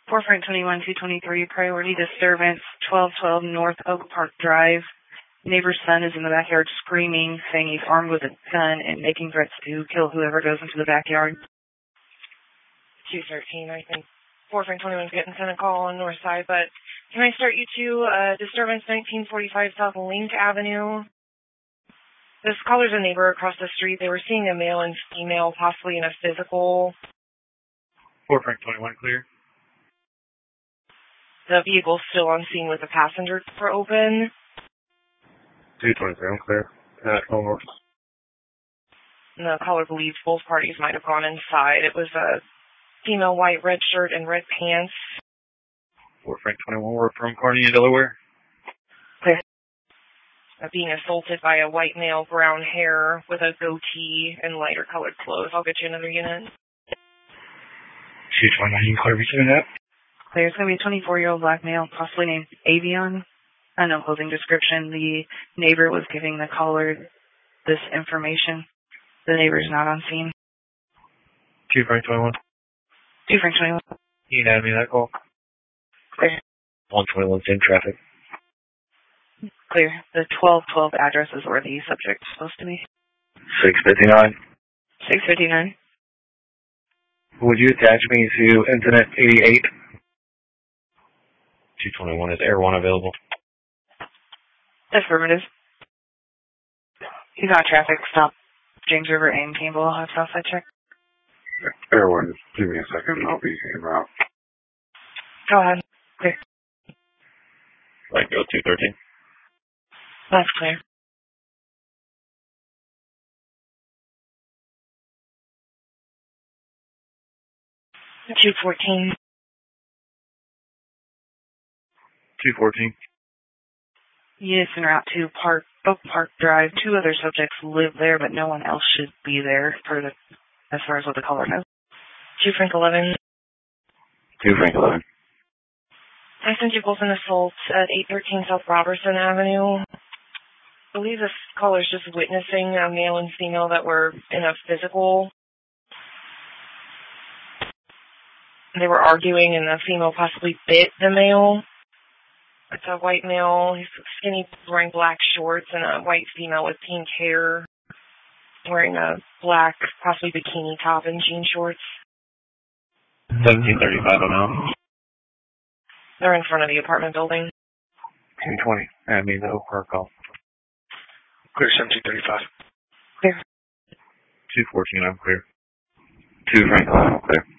4 Frank 21 223, priority disturbance, 1212 North Oak Park Drive. Neighbor's son is in the backyard screaming, saying he's armed with a gun and making threats to kill whoever goes into the backyard. 213, I think. 4 Frank 21's getting sent a call on north side, but can I start you to disturbance 1945 South Link Avenue? This caller's a neighbor across the street. They were seeing a male and female, possibly in a physical. 4 Frank 21 clear. The vehicle's still on scene with the passenger door open. 223, I'm clear. Go north. And the caller believes both parties might have gone inside. It was a female white red shirt and red pants. 4 Frank 21, we're from Carnegie, Delaware. Clear. Being assaulted by a white male, brown hair with a goatee and lighter colored clothes. I'll get you another unit. 229, you can clear between that. Clear. It's going to be a 24-year-old black male, possibly named Avion. No closing description. The neighbor was giving the caller this information. The neighbor's not on scene. 2 Frank 21. 2 Frank 21. You can add me that call. Clear. 121's in traffic. Clear. The 1212 address is where the subject is supposed to be. 659. 659. Would you attach me to incident 88? 221, is Air 1 available? Affirmative. He's on traffic stop. James River and Campbell. I'll have Southside check. Air 1, give me a second. I'll be en route. Go ahead. Clear. Right, go 213. That's clear. Two 14. 214. Units en route to Oak Park Drive. 2 other subjects live there, but no one else should be there as far as what the caller knows. 2 Frank 11. 2 Frank 11. I sent you both an assault at 813 South Robertson Avenue. I believe this caller's just witnessing a male and female that were in a physical. They were arguing, and the female possibly bit the male. It's a white male. He's skinny, wearing black shorts, and a white female with pink hair, wearing a black, possibly bikini top and jean shorts. 1735 now. They're in front of the apartment building. 220. I mean, the Oak Park call. Clear 1735. Clear. 214, I'm clear. 2 Frank 11, clear.